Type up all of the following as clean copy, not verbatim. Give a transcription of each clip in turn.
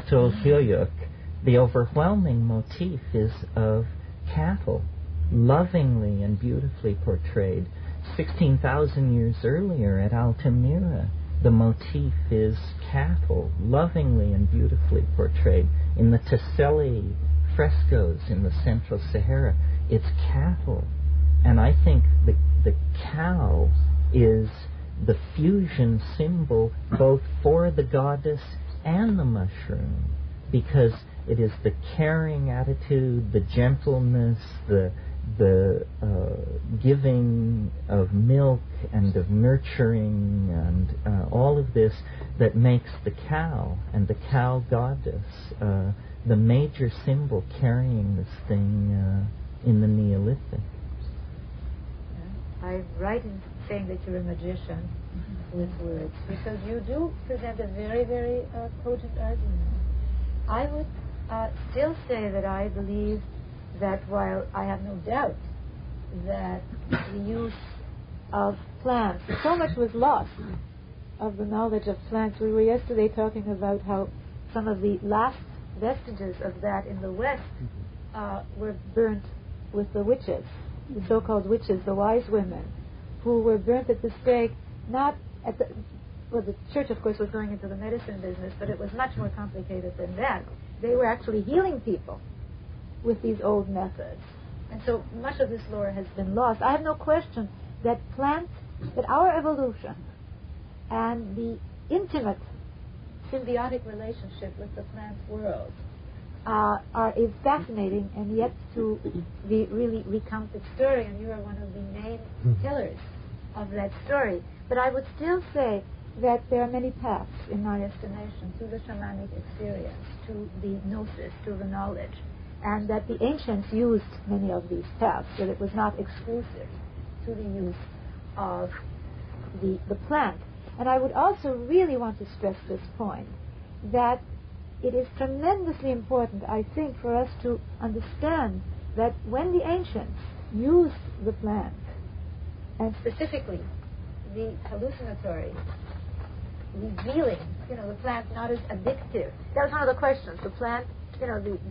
Atul Huyuk, the overwhelming motif is of cattle, lovingly and beautifully portrayed. 16,000 years earlier at Altamira, the motif is cattle, lovingly and beautifully portrayed. In the Tassili frescoes in the Central Sahara, it's cattle. And I think the cow is the fusion symbol both for the goddess and the mushroom, because it is the caring attitude, the gentleness, the giving of milk and of nurturing and all of this that makes the cow and the cow goddess the major symbol carrying this thing in the Neolithic. I'm right in saying that you're a magician with words, because you do present a very, very potent argument. I would still say that I believe that while I have no doubt that the use of plants, so much was lost of the knowledge of plants. We were yesterday talking about how some of the last vestiges of that in the West were burnt with the witches, the so-called witches, the wise women, who were burnt at the stake, not at the... Well, the church, of course, was going into the medicine business, but it was much more complicated than that. They were actually healing people with these old methods. And so much of this lore has been lost. I have no question that plants, that our evolution and the intimate symbiotic relationship with the plant world are a fascinating and yet to be really recounted story, and you are one of the main pillars of that story. But I would still say that there are many paths, in my estimation, to the shamanic experience, to the gnosis, to the knowledge, and that the ancients used many of these paths, that it was not exclusive to the use of the plant. And I would also really want to stress this point, that it is tremendously important, I think, for us to understand that when the ancients used the plant, and specifically the hallucinatory, revealing, the plant not as addictive. That was one of the questions. The plant, the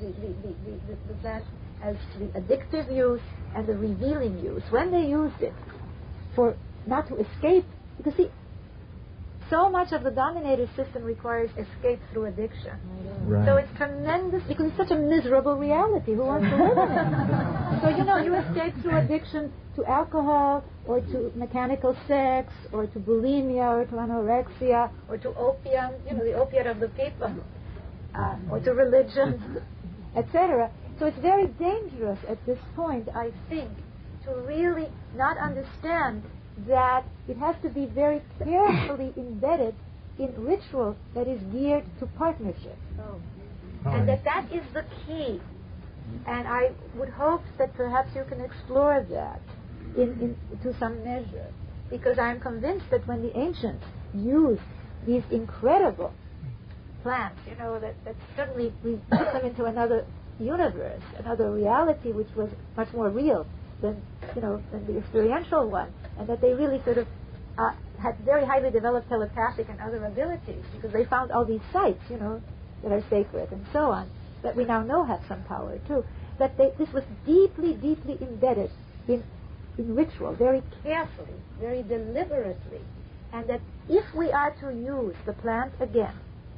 plant as the addictive use and the revealing use. When they used it for not to escape, because see, so much of the dominator system requires escape through addiction. Right. So it's tremendous, because it's such a miserable reality. Who wants to live in it? So, you escape through addiction to alcohol, or to mechanical sex, or to bulimia, or to anorexia, or to opium, the opiate of the people, or to religion, etc. So it's very dangerous at this point, I think, to really not understand that it has to be very carefully embedded in ritual that is geared to partnership. And that is the key. And I would hope that perhaps you can explore that to some measure, because I'm convinced that when the ancients used these incredible plants, that suddenly we put them into another universe, another reality, which was much more real than the experiential one, and that they really sort of had very highly developed telepathic and other abilities, because they found all these sites, that are sacred and so on, that we now know have some power too. That this was deeply, deeply embedded in ritual, very carefully, very deliberately, and that if we are to use the plant again,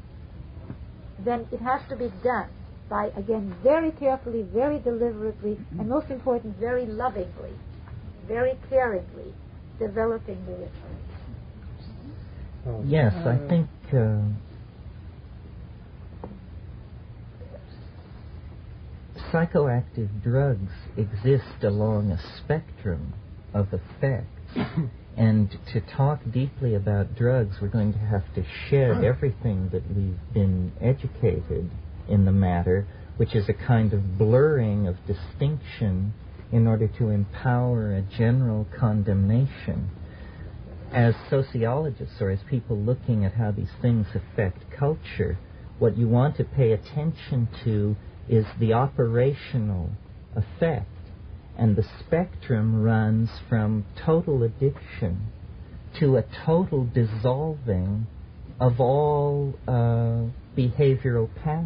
then it has to be done by, again, very carefully, very deliberately, and most important, very lovingly, very caringly, developing the ritual. Yes, I think psychoactive drugs exist along a spectrum of effects. And to talk deeply about drugs, we're going to have to shed everything that we've been educated in the matter, which is a kind of blurring of distinction in order to empower a general condemnation. As sociologists, or as people looking at how these things affect culture, what you want to pay attention to is the operational effect. And the spectrum runs from total addiction to a total dissolving of all behavioral patterns.